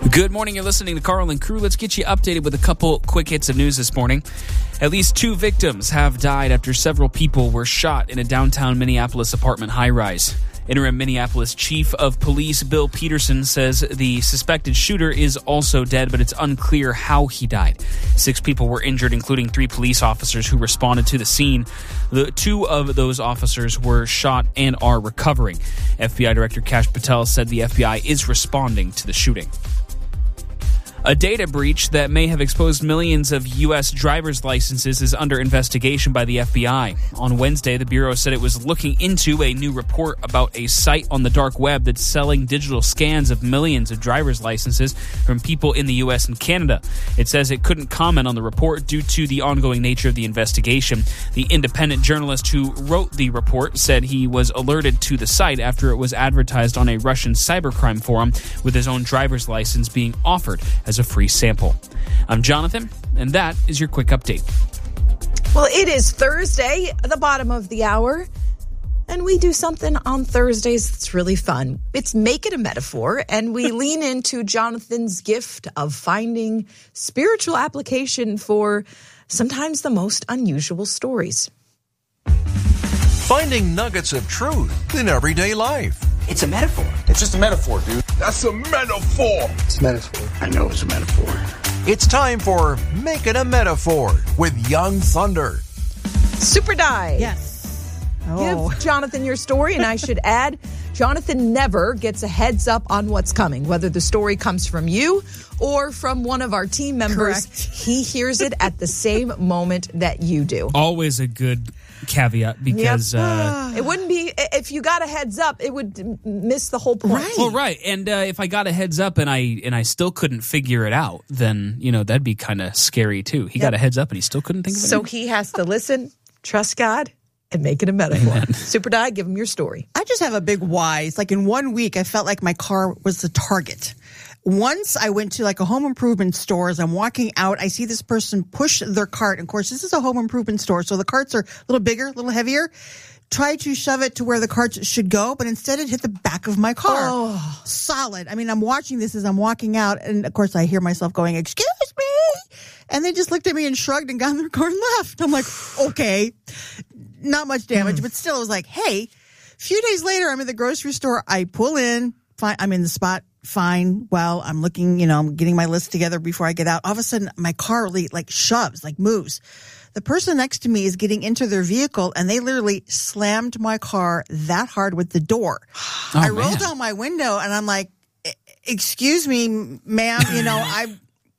Good morning. You're listening to Carl and Crew. Let's get you updated with a couple quick hits of news this morning. At least 2 victims have died after several people were shot in a downtown Minneapolis apartment high-rise. Interim Minneapolis Chief of Police Bill Peterson says the suspected shooter is also dead, but it's unclear how he died. 6 people were injured, including 3 police officers who responded to the scene. 2 of those officers were shot and are recovering. FBI Director Kash Patel said the FBI is responding to the shooting. A data breach that may have exposed millions of U.S. driver's licenses is under investigation by the FBI. On Wednesday, the Bureau said it was looking into a new report about a site on the dark web that's selling digital scans of millions of driver's licenses from people in the U.S. and Canada. It says it couldn't comment on the report due to the ongoing nature of the investigation. The independent journalist who wrote the report said he was alerted to the site after it was advertised on a Russian cybercrime forum, with his own driver's license being offered as a free sample. I'm Jonathan, and that is your quick update. Well, it is Thursday, the bottom of the hour, and we do something on Thursdays that's really fun. It's Make It a Metaphor, and we lean into Jonathan's gift of finding spiritual application for sometimes the most unusual stories. Finding nuggets of truth in everyday life. It's a metaphor. It's just a metaphor, dude. That's a metaphor. It's a metaphor. I know it's a metaphor. It's time for Make It a Metaphor with Young Thunder. Super Die. Yes. Give Jonathan your story, and I should add, Jonathan never gets a heads up on what's coming, whether the story comes from you or from one of our team members. Correct. He hears it at the same moment that you do. Always a good caveat because It wouldn't be, if you got a heads up, it would miss the whole point. Right. well, right. And if I got a heads up and I still couldn't figure it out, then that'd be kind of scary too. He got a heads up and he still couldn't think of it. So he has to listen, trust God, and make it a metaphor. Super Die, give him your story. I just have a big why. It's like in 1 week, I felt like my car was the target. Once I went to like a home improvement store, as I'm walking out, I see this person push their cart. And of course, this is a home improvement store, so the carts are a little bigger, a little heavier. Try to shove it to where the cart should go, but instead it hit the back of my car. Oh. Solid. I mean, I'm watching this as I'm walking out, and of course I hear myself going, "Excuse me," and they just looked at me and shrugged and got in their car and left. I'm like, okay, not much damage, but still, it was like, hey. A few days later, I'm in the grocery store. I pull in. Fine, I'm in the spot. Fine. Well, I'm looking, I'm getting my list together before I get out. All of a sudden, my car really shoves, moves. The person next to me is getting into their vehicle, and they literally slammed my car that hard with the door. I rolled down my window, and I'm like, excuse me, ma'am,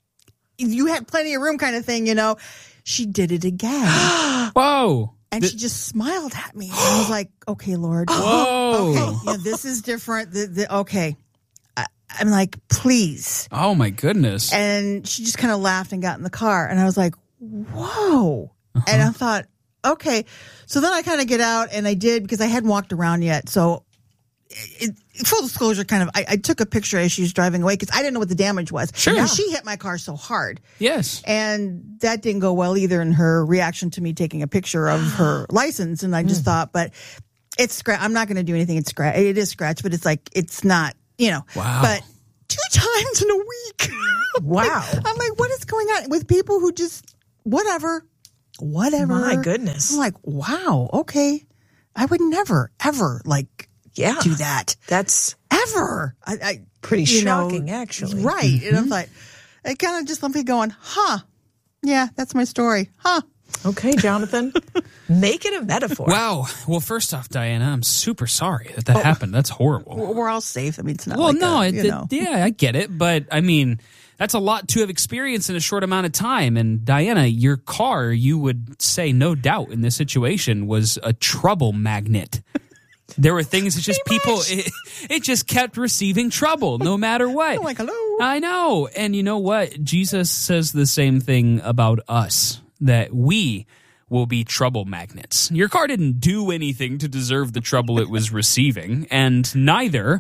you had plenty of room kind of thing, She did it again. Whoa. And she just smiled at me. And I was like, okay, Lord. Whoa. Okay, this is different. Okay. I'm like, please. Oh, my goodness. And she just kind of laughed and got in the car. And I was like, whoa. And I thought, okay. So then I kind of get out, and I did, because I hadn't walked around yet. So full disclosure, I took a picture as she was driving away, because I didn't know what the damage was. Sure. And she hit my car so hard. Yes. And that didn't go well either in her reaction to me taking a picture of her license. And I just thought, but it's scratch. I'm not going to do anything. It is scratch, but it's not, Wow. But 2 times in a week. Wow. I'm like, what is going on with people who just, whatever. My goodness. I'm like, wow, okay. I would never, ever, do that. That's Ever. I pretty shocking, actually. Right. And I'm like, it kind of just left me going, yeah, that's my story. Okay, Jonathan, make it a metaphor. Wow. Well, first off, Diana, I'm super sorry that happened. That's horrible. We're all safe. I mean, it's not yeah, I get it. But, I mean, that's a lot to have experienced in a short amount of time. And, Diana, your car, you would say, no doubt, in this situation, was a trouble magnet. There were things that just it just kept receiving trouble no matter what. I'm like, hello. I know. And you know what? Jesus says the same thing about us, that we will be trouble magnets. Your car didn't do anything to deserve the trouble it was receiving, and neither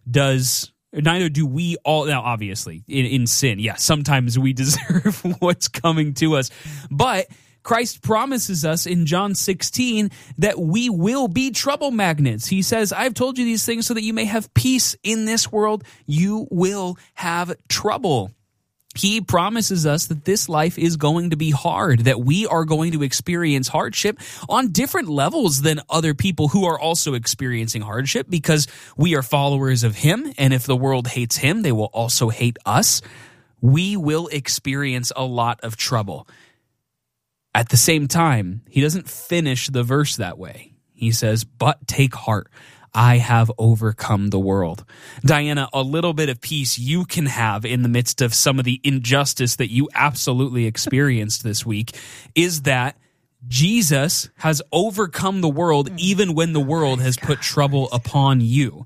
do we all. Now, obviously, in sin, yeah, sometimes we deserve what's coming to us, but Christ promises us in John 16 that we will be trouble magnets. He says, I've told you these things so that you may have peace in this world. You will have trouble. He promises us that this life is going to be hard, that we are going to experience hardship on different levels than other people who are also experiencing hardship, because we are followers of him, and if the world hates him, they will also hate us. We will experience a lot of trouble. At the same time, he doesn't finish the verse that way. He says, but take heart. I have overcome the world. Diana, a little bit of peace you can have in the midst of some of the injustice that you absolutely experienced this week is that Jesus has overcome the world even when the world has put trouble upon you.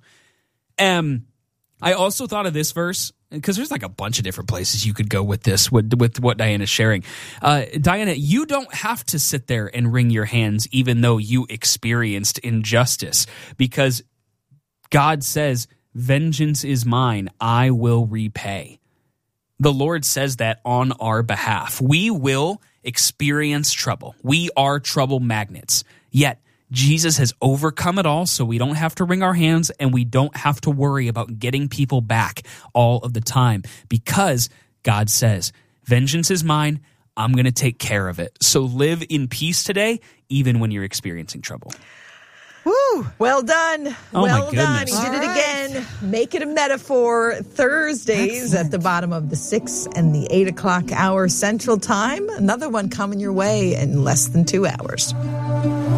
I also thought of this verse, because there's like a bunch of different places you could go with this, with what Diana's sharing. Diana, you don't have to sit there and wring your hands even though you experienced injustice, because God says, vengeance is mine, I will repay. The Lord says that on our behalf. We will experience trouble. We are trouble magnets. Yet, Jesus has overcome it all, so we don't have to wring our hands and we don't have to worry about getting people back all of the time, because God says, vengeance is mine, I'm going to take care of it. So live in peace today, even when you're experiencing trouble. Woo! Well done. Oh, well my done. goodness. He did it again. Make it a metaphor. Thursdays at the bottom of the 6 and the 8 o'clock hour Central Time. Another one coming your way in less than 2 hours.